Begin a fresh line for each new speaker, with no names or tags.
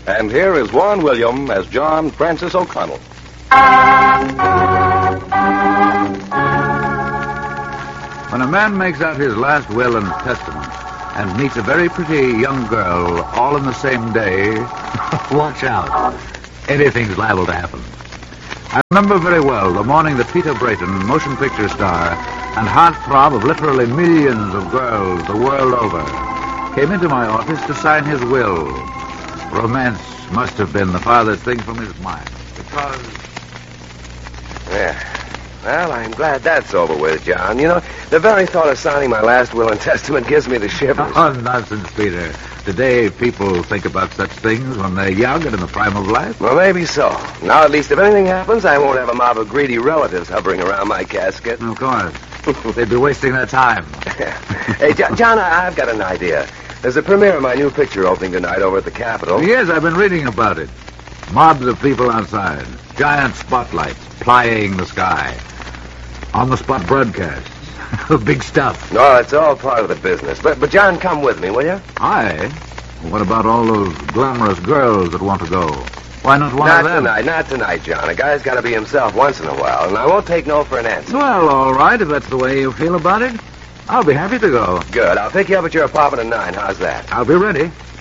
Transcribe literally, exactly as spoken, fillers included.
And here is Warren William as John Francis O'Connell.
When a man makes out his last will and testament and meets a very pretty young girl all in the same day, watch out. Anything's liable to happen. I remember very well the morning that Peter Brayton, motion picture star and heartthrob of literally millions of girls the world over, came into my office to sign his will. Romance must have been the farthest thing from his mind, because...
Yeah. Well, I'm glad that's over with, John. You know, the very thought of signing my last will and testament gives me the shivers.
Oh, nonsense, Peter. Today, people think about such things when they're young and in the prime of life.
Well, maybe so. Now, at least if anything happens, I won't have a mob of greedy relatives hovering around my casket.
Of course. They'd be wasting their time.
Hey, John, John, I- I've got an idea. There's a premiere of my new picture opening tonight over at the Capitol.
Yes, I've been reading about it. Mobs of people outside. Giant spotlights plying the sky. On-the-spot broadcasts. Big stuff.
No, it's all part of the business. But, but John, come with me, will you?
Aye. What about all those glamorous girls that want to go? Why not one
not
of them?
Not tonight, not tonight, John. A guy's got to be himself once in a while, and I won't take no for an answer.
Well, all right, if that's the way you feel about it. I'll be happy to go.
Good. I'll pick you up at your apartment at nine. How's that?
I'll be ready.